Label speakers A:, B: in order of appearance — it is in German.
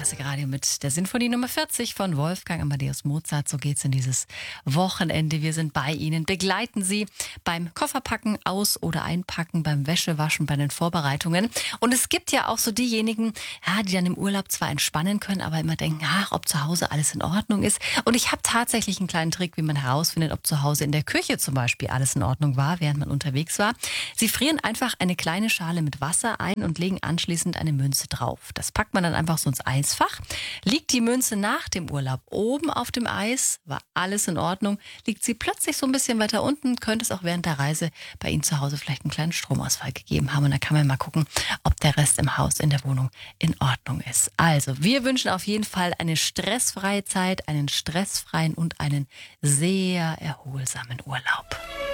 A: Klassikradio mit der Sinfonie Nummer 40 von Wolfgang Amadeus Mozart. So geht's in dieses Wochenende. Wir sind bei Ihnen, begleiten Sie beim Kofferpacken, Aus- oder Einpacken, beim Wäschewaschen, bei den Vorbereitungen. Und es gibt ja auch so diejenigen, ja, die dann im Urlaub zwar entspannen können, aber immer denken, ach, ob zu Hause alles in Ordnung ist. Und ich habe tatsächlich einen kleinen Trick, wie man herausfindet, ob zu Hause in der Küche zum Beispiel alles in Ordnung war, während man unterwegs war. Sie frieren einfach eine kleine Schale mit Wasser ein und legen anschließend eine Münze drauf. Das packt man dann einfach so ins Eisfach. Liegt die Münze nach dem Urlaub oben auf dem Eis, war alles in Ordnung. Liegt sie plötzlich so ein bisschen weiter unten, könnte es auch während der Reise bei Ihnen zu Hause vielleicht einen kleinen Stromausfall gegeben haben. Und da kann man mal gucken, ob der Rest im Haus, in der Wohnung in Ordnung ist. Also, wir wünschen auf jeden Fall eine stressfreie Zeit, einen stressfreien und einen sehr erholsamen Urlaub.